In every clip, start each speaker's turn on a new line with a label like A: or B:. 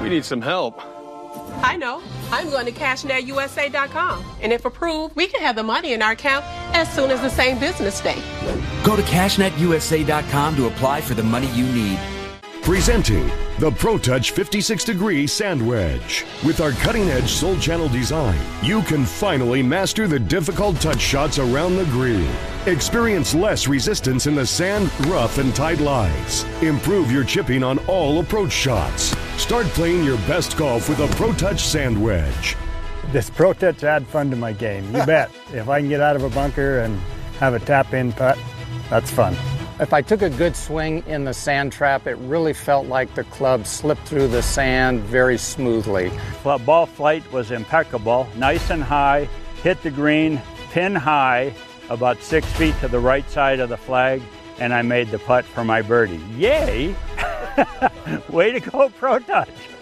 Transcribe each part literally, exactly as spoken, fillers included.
A: We need some help.
B: I know. I'm going to cash net U S A dot com. And if approved, we can have the money in our account as soon as the same business day.
C: Go to cash net U S A dot com to apply for the money you need.
D: Presenting the ProTouch fifty-six degree Sand Wedge. With our cutting-edge Soul Channel design, you can finally master the difficult touch shots around the green. Experience less resistance in the sand, rough, and tight lies. Improve your chipping on all approach shots. Start playing your best golf with a ProTouch Sand Wedge.
E: This ProTouch add fun to my game, you bet. If I can get out of a bunker and have a tap-in putt, that's fun.
F: If I took a good swing in the sand trap, it really felt like the club slipped through the sand very smoothly.
E: Ball flight was impeccable, nice and high, hit the green, pin high, about six feet to the right side of the flag, and I made the putt for my birdie. Yay! Way to go, ProTouch!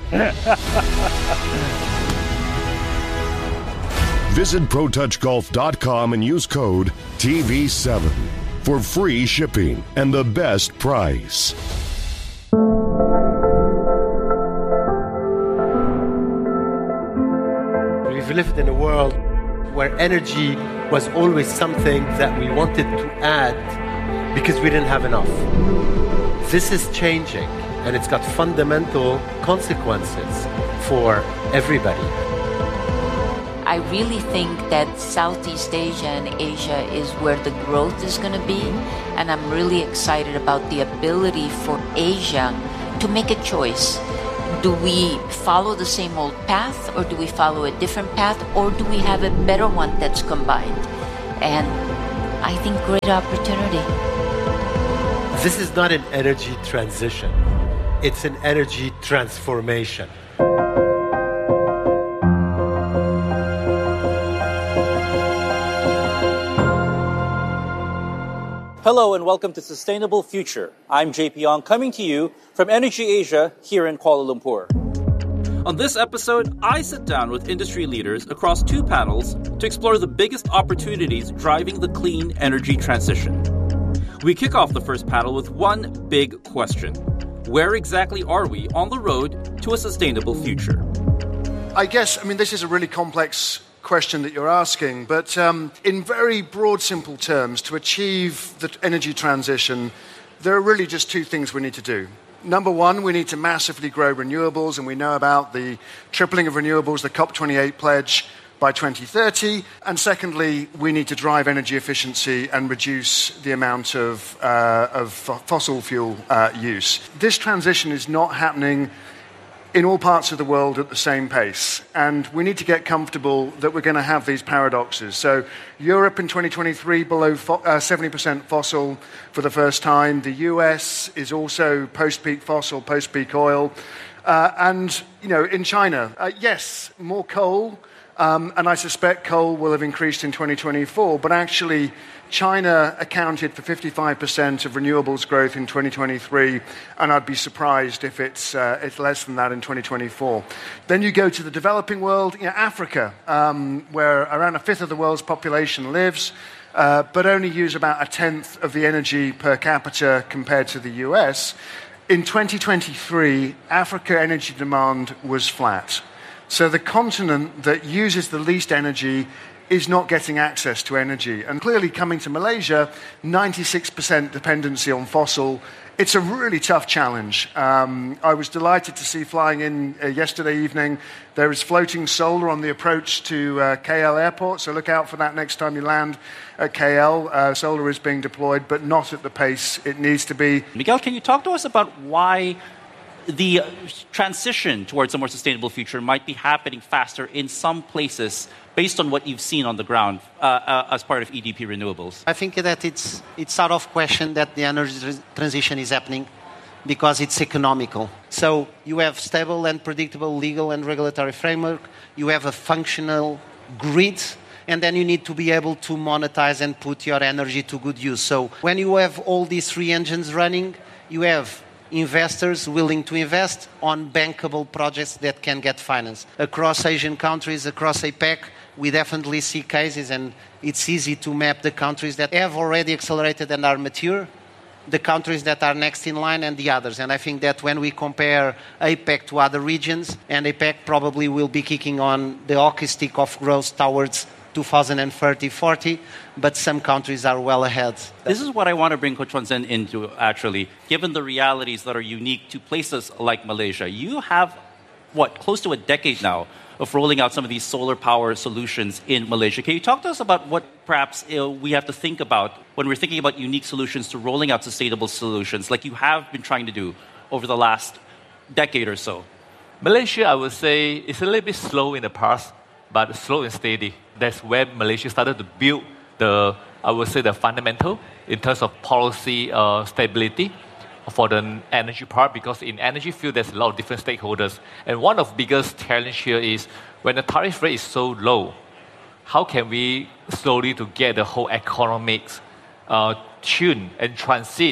D: Visit Pro Touch Golf dot com and use code T V seven for free shipping and the best price.
G: We've lived in a world where energy was always something that we wanted to add because we didn't have enough. This is changing, and it's got fundamental consequences for everybody.
H: I really think that Southeast Asia and Asia is where the growth is going to be, and I'm really excited about the ability for Asia to make a choice. Do we follow the same old path, or do we follow a different path, or do we have a better one that's combined? And I think great opportunity.
G: This is not an energy transition. It's an energy transformation.
I: Hello and welcome to Sustainable Future. I'm J P Ong, coming to you from Energy Asia here in Kuala Lumpur. On this episode, I sit down with industry leaders across two panels to explore the biggest opportunities driving the clean energy transition. We kick off the first panel with one big question. Where exactly are we on the road to a sustainable future?
J: I guess, I mean, this is a really complex question that you're asking, but um, in very broad, simple terms, to achieve the energy transition, there are really just two things we need to do. Number one, we need to massively grow renewables, and we know about the tripling of renewables, the COP twenty-eight pledge, by twenty thirty. And secondly, we need to drive energy efficiency and reduce the amount of, uh, of fossil fuel uh, use. This transition is not happening in all parts of the world at the same pace. And we need to get comfortable that we're going to have these paradoxes. So Europe in twenty twenty-three below fo- uh, seventy percent fossil for the first time. The U S is also post-peak fossil, post-peak oil. Uh, and, you know, in China, uh, yes, more coal. Um, and I suspect coal will have increased in twenty twenty-four. But actually, China accounted for fifty-five percent of renewables growth in twenty twenty-three, and I'd be surprised if it's, uh, it's less than that in twenty twenty-four. Then you go to the developing world, you know, Africa, um, where around a fifth of the world's population lives, uh, but only use about a tenth of the energy per capita compared to the U S. In twenty twenty-three, Africa energy demand was flat. So the continent that uses the least energy is not getting access to energy. And clearly coming to Malaysia, ninety-six percent dependency on fossil. It's a really tough challenge. Um, I was delighted to see flying in uh, yesterday evening, there is floating solar on the approach to uh, K L Airport, so look out for that next time you land at K L. Uh, solar is being deployed, but not at the pace it needs to be.
I: Miguel, can you talk to us about why the transition towards a more sustainable future might be happening faster in some places based on what you've seen on the ground uh, uh, as part of E D P Renewables?
K: I think that it's it's out of question that the energy transition is happening because it's economical. So you have stable and predictable legal and regulatory framework, you have a functional grid, and then you need to be able to monetize and put your energy to good use. So when you have all these three engines running, you have investors willing to invest on bankable projects that can get financed. Across Asian countries, across APEC, we definitely see cases, and it's easy to map the countries that have already accelerated and are mature, the countries that are next in line and the others. And I think that when we compare APEC to other regions, and APEC probably will be kicking on the hockey stick of growth towards two thousand thirty, forty, but some countries are well ahead.
I: This is what I want to bring Coach Wan Zhen into, actually, given the realities that are unique to places like Malaysia. You have, what, close to a decade now of rolling out some of these solar power solutions in Malaysia. Can you talk to us about what perhaps you know, we have to think about when we're thinking about unique solutions to rolling out sustainable solutions like you have been trying to do over the last decade or so?
A: Malaysia, I would say, is a little bit slow in the past, but slow and steady. That's where Malaysia started to build the, I would say, the fundamental in terms of policy uh, stability for the energy part, because in energy field, there's a lot of different stakeholders. And one of the biggest challenges here is when the tariff rate is so low, how can we slowly to get the whole economics uh, tuned and transit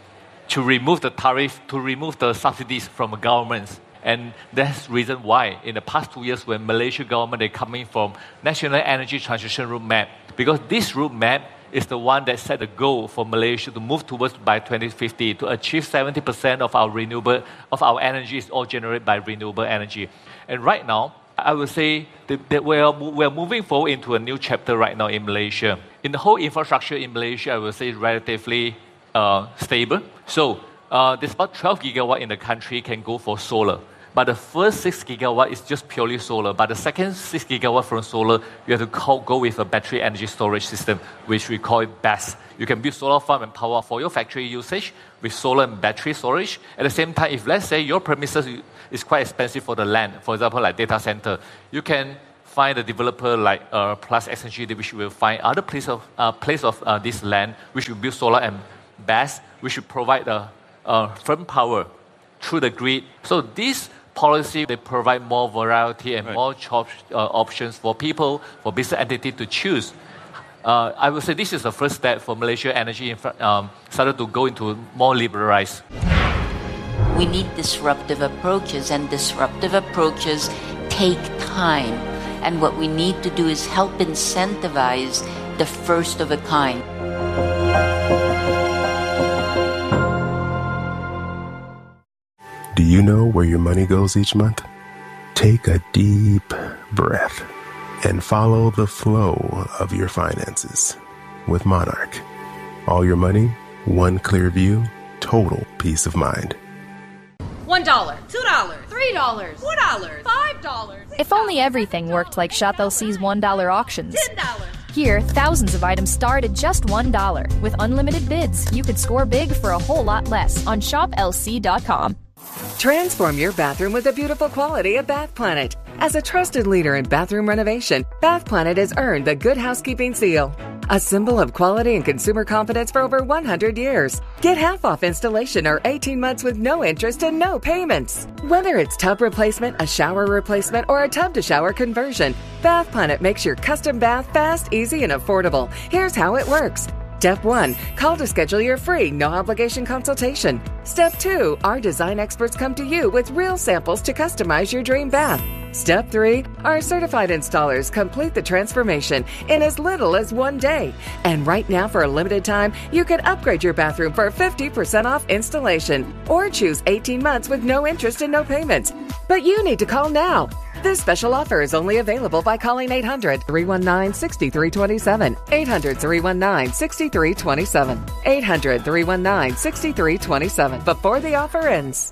A: to remove the tariff, to remove the subsidies from governments? And that's the reason why in the past two years when Malaysia government, they're coming from National Energy Transition Roadmap, because this roadmap is the one that set the goal for Malaysia to move towards by twenty fifty to achieve seventy percent of our renewable, of our energy is all generated by renewable energy. And right now, I would say that, that we're, we're moving forward into a new chapter right now in Malaysia. In the whole infrastructure in Malaysia, I would say relatively uh, stable. So uh, there's about twelve gigawatt in the country can go for solar. But the first six gigawatt is just purely solar. But the second six gigawatt from solar, you have to call, go with a battery energy storage system, which we call it B E S S. You can build solar farm and power for your factory usage with solar and battery storage. At the same time, if let's say your premises is quite expensive for the land, for example, like data center, you can find a developer like uh, Plus X Energy, which will find other place of uh, place of uh, this land, which will build solar and B E S S, which will provide the uh, firm power through the grid. So this policy, they provide more variety and right. more job, uh, options for people, for business entity to choose. Uh, I would say this is the first step for Malaysia energy infra- um, started to go into more liberalized.
H: We need disruptive approaches, and disruptive approaches take time. And what we need to do is help incentivize the first of a kind.
L: Do you know where your money goes each month? Take a deep breath and follow the flow of your finances with Monarch. All your money, one clear view, total peace of mind.
M: One dollar, two dollars, three dollars, four dollars, five dollars.
N: If only everything worked like Shop L C's one dollar auctions.
M: Ten dollars.
N: Here, thousands of items start at just one dollar. With unlimited bids, you could score big for a whole lot less on shop L C dot com.
O: Transform your bathroom with the beautiful quality of Bath Planet. As a trusted leader in bathroom renovation, Bath Planet has earned the Good Housekeeping seal, a symbol of quality and consumer confidence for over one hundred years. Get half off installation or eighteen months with no interest and no payments. Whether it's tub replacement, a shower replacement, or a tub-to-shower conversion, Bath Planet makes your custom bath fast, easy, and affordable. Here's how it works. Step one, call to schedule your free, no-obligation consultation. Step two, our design experts come to you with real samples to customize your dream bath. Step three, our certified installers complete the transformation in as little as one day. And right now, for a limited time, you can upgrade your bathroom for fifty percent off installation or choose eighteen months with no interest and no payments. But you need to call now. This special offer is only available by calling eight hundred, three one nine, six three two seven, eight hundred, three one nine, six three two seven, eight hundred, three one nine, six three two seven before the offer ends.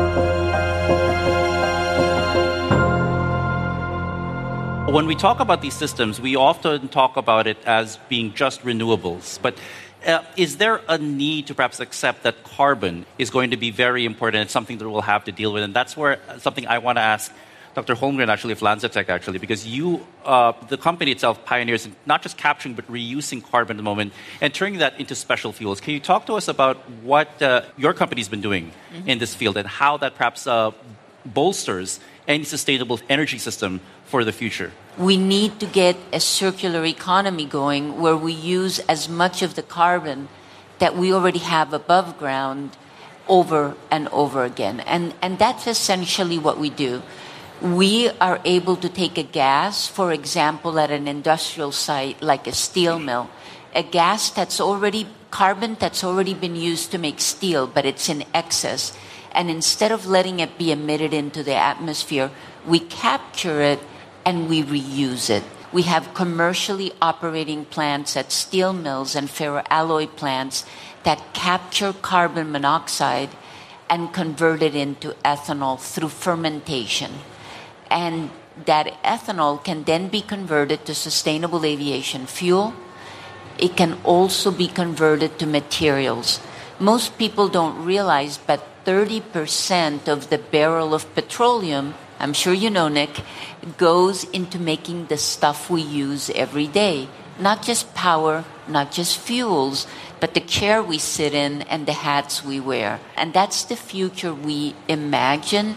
I: When we talk about these systems, we often talk about it as being just renewables. But uh, is there a need to perhaps accept that carbon is going to be very important? It's something that we'll have to deal with. And that's where something I want to ask Doctor Holmgren, actually, of LanzaTech, actually, because you, uh, the company itself pioneers in not just capturing, but reusing carbon at the moment and turning that into special fuels. Can you talk to us about what uh, your company's been doing mm-hmm. in this field and how that perhaps uh, bolsters any sustainable energy system for the future?
H: We need to get a circular economy going where we use as much of the carbon that we already have above ground over and over again. And, and that's essentially what we do. We are able to take a gas, for example, at an industrial site like a steel mill, a gas that's already carbon that's already been used to make steel, but it's in excess. And instead of letting it be emitted into the atmosphere, we capture it and we reuse it. We have commercially operating plants at steel mills and ferroalloy plants that capture carbon monoxide and convert it into ethanol through fermentation. And that ethanol can then be converted to sustainable aviation fuel. It can also be converted to materials. Most people don't realize, but thirty percent of the barrel of petroleum, I'm sure you know, Nick, goes into making the stuff we use every day. Not just power, not just fuels, but the chair we sit in and the hats we wear. And that's the future we imagine,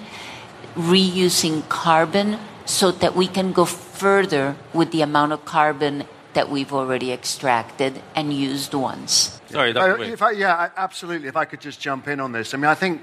H: reusing carbon so that we can go further with the amount of carbon that we've already extracted and used once.
I: Sorry,
J: Doctor If I, yeah, absolutely. If I could just jump in on this. I mean, I think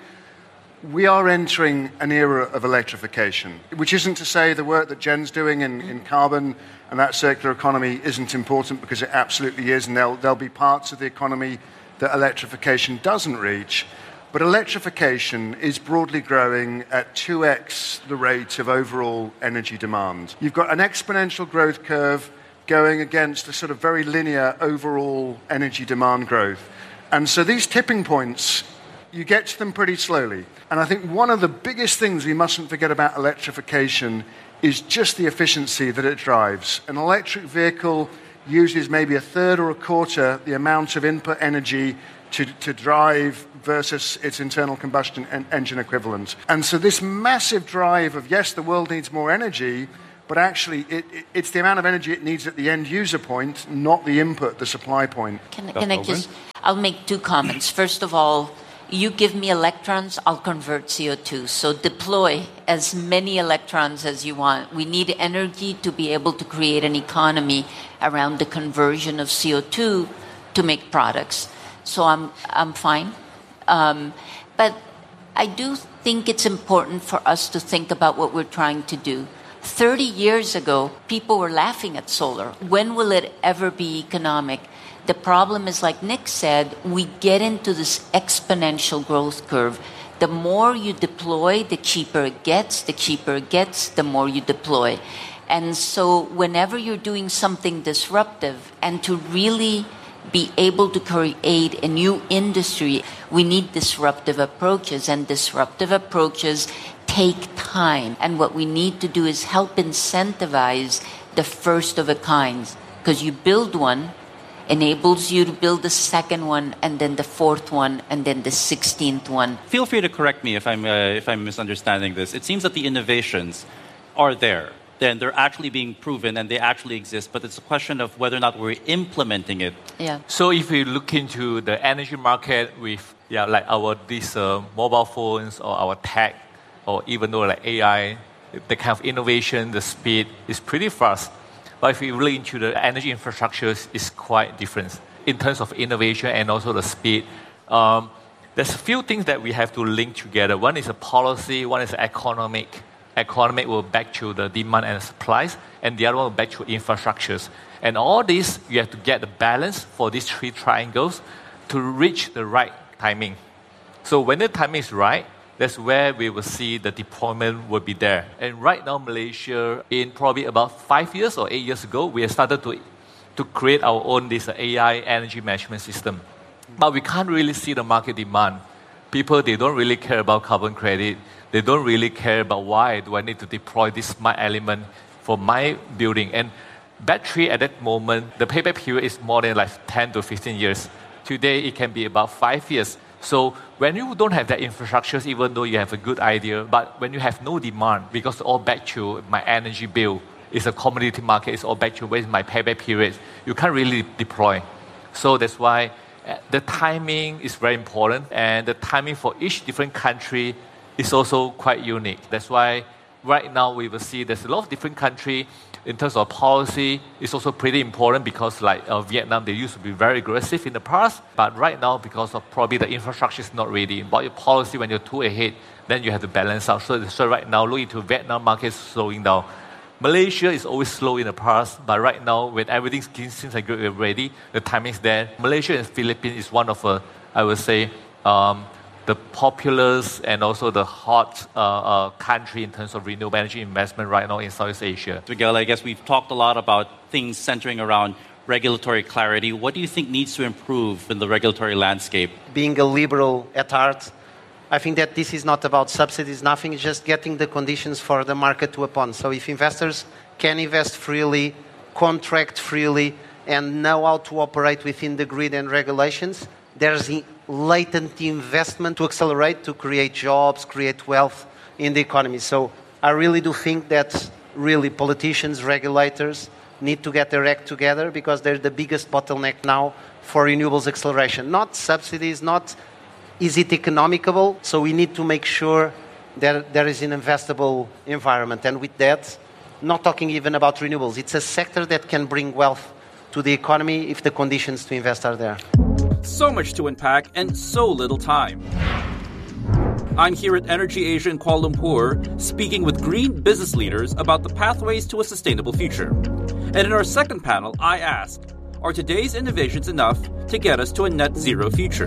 J: we are entering an era of electrification, which isn't to say the work that Jen's doing in, in carbon and that circular economy isn't important, because it absolutely is, and there'll, there'll be parts of the economy that electrification doesn't reach. But electrification is broadly growing at two x the rate of overall energy demand. You've got an exponential growth curve going against a sort of very linear overall energy demand growth. And so these tipping points, you get to them pretty slowly. And I think one of the biggest things we mustn't forget about electrification is just the efficiency that it drives. An electric vehicle uses maybe a third or a quarter the amount of input energy to, to drive versus its internal combustion en- engine equivalent. And so this massive drive of, yes, the world needs more energy, but actually it, it, it's the amount of energy it needs at the end user point, not the input, the supply point.
H: Can, can I just, I'll make two comments. First of all, you give me electrons, I'll convert C O two. So deploy as many electrons as you want. We need energy to be able to create an economy around the conversion of C O two to make products. So I'm, I'm fine. Um, but I do think it's important for us to think about what we're trying to do. thirty years ago, people were laughing at solar. When will it ever be economic? The problem is, like Nick said, we get into this exponential growth curve. The more you deploy, the cheaper it gets. The cheaper it gets, the more you deploy. And so whenever you're doing something disruptive, and to really be able to create a new industry, we need disruptive approaches. And disruptive approaches take time. And what we need to do is help incentivize the first of a kind. Because you build one, enables you to build the second one, and then the fourth one, and then the sixteenth one.
I: Feel free to correct me if I'm uh, if I'm misunderstanding this. It seems that the innovations are there. Then they're actually being proven and they actually exist, but it's a question of whether or not we're implementing it.
H: Yeah.
A: So if we look into the energy market with yeah, like our these uh, mobile phones or our tech, or even though like A I, the kind of innovation, the speed is pretty fast. But if you look into the energy infrastructure, it's quite different in terms of innovation and also the speed. Um, there's a few things that we have to link together. One is a policy, one is economic. Economic will back to the demand and supplies, and the other one will back to infrastructures. And all this, you have to get the balance for these three triangles to reach the right timing. So when the timing is right, that's where we will see the deployment will be there. And right now, Malaysia, in probably about five years or eight years ago, we have started to, to create our own this A I energy management system. But we can't really see the market demand. People, they don't really care about carbon credit. They don't really care about why do I need to deploy this smart element for my building. And battery at that moment, the payback period is more than like ten to fifteen years. Today, it can be about five years. So when you don't have that infrastructure, even though you have a good idea, but when you have no demand, because all back to my energy bill, it's a commodity market, it's all back to where's my payback period, you can't really deploy. So that's why the timing is very important, and the timing for each different country is also quite unique. That's why right now we will see there's a lot of different countries. In terms of policy, it's also pretty important because like uh, Vietnam, they used to be very aggressive in the past, but right now because of probably the infrastructure is not ready. But your policy, when you're too ahead, then you have to balance out. So, so right now, look into Vietnam market slowing down. Malaysia is always slow in the past, but right now, when everything seems like we're ready, the timing's there. Malaysia and Philippines is one of, a, I would say, um, the populous and also the hot uh, uh, country in terms of renewable energy investment right now in Southeast Asia.
I: Miguel, I guess we've talked a lot about things centering around regulatory clarity. What do you think needs to improve in the regulatory landscape?
K: Being a liberal at heart, I think that this is not about subsidies, nothing, it's just getting the conditions for the market to upon. So if investors can invest freely, contract freely, and know how to operate within the grid and regulations, there's latent investment to accelerate, to create jobs, create wealth in the economy. So I really do think that really politicians, regulators need to get their act together because they're the biggest bottleneck now for renewables acceleration. Not subsidies, not is it economicable. So we need to make sure that there is an investable environment. And with that, not talking even about renewables, it's a sector that can bring wealth to the economy if the conditions to invest are there.
I: So much to unpack and so little time. I'm here at Energy Asia in Kuala Lumpur, speaking with green business leaders about the pathways to a sustainable future. And in our second panel, I asked, are today's innovations enough to get us to a net zero future?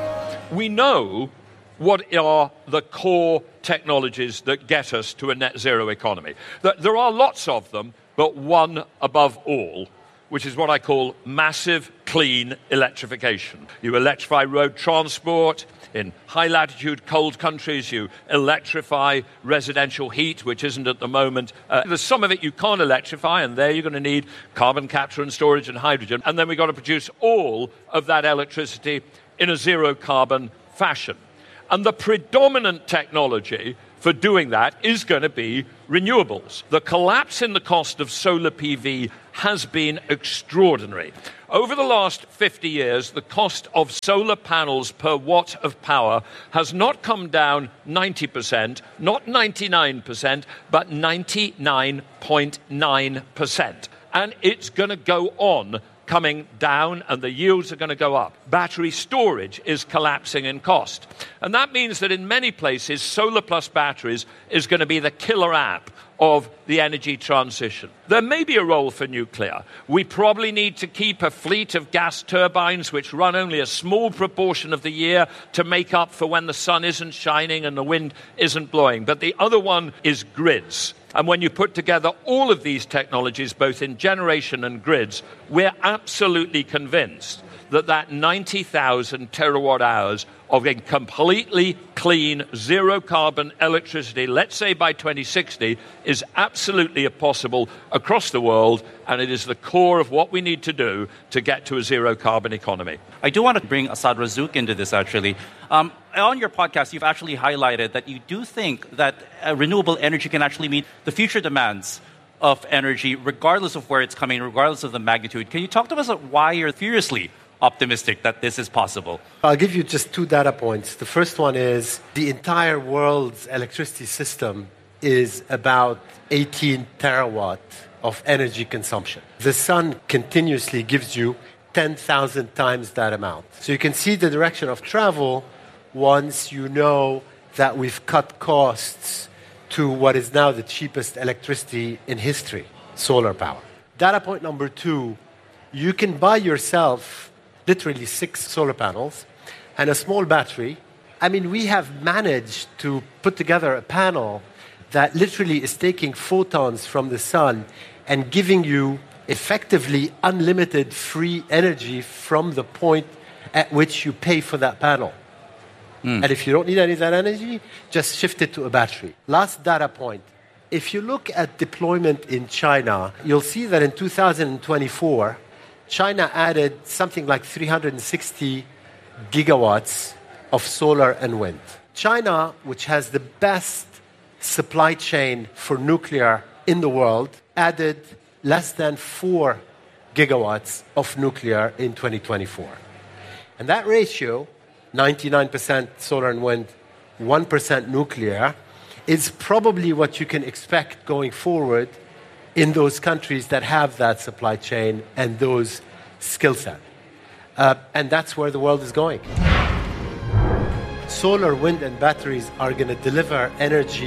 P: We know what are the core technologies that get us to a net zero economy. There are lots of them, but one above all, which is what I call massive clean electrification. You electrify road transport. In high-latitude cold countries, you electrify residential heat, which isn't at the moment. Uh, there's some of it you can't electrify, and there you're going to need carbon capture and storage and hydrogen. And then we've got to produce all of that electricity in a zero-carbon fashion. And the predominant technology for doing that is going to be renewables. The collapse in the cost of solar P V has been extraordinary. Over the last fifty years, the cost of solar panels per watt of power has not come down ninety percent, not ninety-nine percent, but ninety-nine point nine percent. And it's going to go on coming down, and the yields are going to go up. Battery storage is collapsing in cost. And that means that in many places, solar plus batteries is going to be the killer app of the energy transition. There may be a role for nuclear. We probably need to keep a fleet of gas turbines which run only a small proportion of the year to make up for when the sun isn't shining and the wind isn't blowing. But the other one is grids. And when you put together all of these technologies, both in generation and grids, we're absolutely convinced that that ninety thousand terawatt hours of a completely clean, zero-carbon electricity, let's say by twenty sixty, is absolutely possible across the world, and it is the core of what we need to do to get to a zero-carbon economy.
I: I do want to bring Asad Razzouk into this, actually. Um, on your podcast, you've actually highlighted that you do think that uh, renewable energy can actually meet the future demands of energy, regardless of where it's coming, regardless of the magnitude. Can you talk to us about why you're furiously optimistic that this is possible?
G: I'll give you just two data points. The first one is the entire world's electricity system is about eighteen terawatt of energy consumption. The sun continuously gives you ten thousand times that amount. So you can see the direction of travel once you know that we've cut costs to what is now the cheapest electricity in history, solar power. Data point number two, you can buy yourself literally six solar panels and a small battery. I mean, we have managed to put together a panel that literally is taking photons from the sun and giving you effectively unlimited free energy from the point at which you pay for that panel. Mm. And if you don't need any of that energy, just shift it to a battery. Last data point. If you look at deployment in China, you'll see that in two thousand twenty-four, China added something like three hundred sixty gigawatts of solar and wind. China, which has the best supply chain for nuclear in the world, added less than four gigawatts of nuclear in twenty twenty-four. And that ratio, ninety-nine percent solar and wind, one percent nuclear, is probably what you can expect going forward in those countries that have that supply chain and those skill set. Uh, and that's where the world is going. Solar, wind, and batteries are going to deliver energy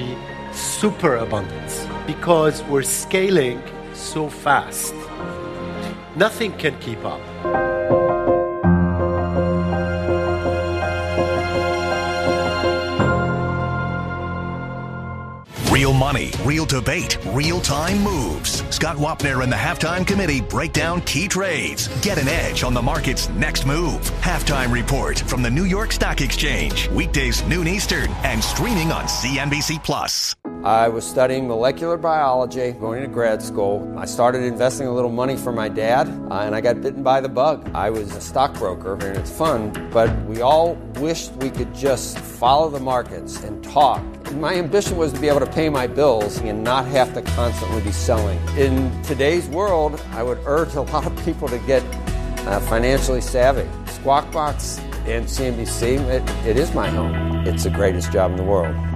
G: superabundance because we're scaling so fast. Nothing can keep up.
Q: Real money, real debate, real-time moves. Scott Wapner and the Halftime Committee break down key trades. Get an edge on the market's next move. Halftime Report from the New York Stock Exchange. Weekdays noon Eastern and streaming on C N B C Plus.
R: I was studying molecular biology, going to grad school. I started investing a little money for my dad, uh, and I got bitten by the bug. I was a stockbroker, and it's fun, but we all wished we could just follow the markets and talk. And my ambition was to be able to pay my bills and not have to constantly be selling. In today's world, I would urge a lot of people to get uh, financially savvy. Squawk Box and C N B C, it, it is my home. It's the greatest job in the world.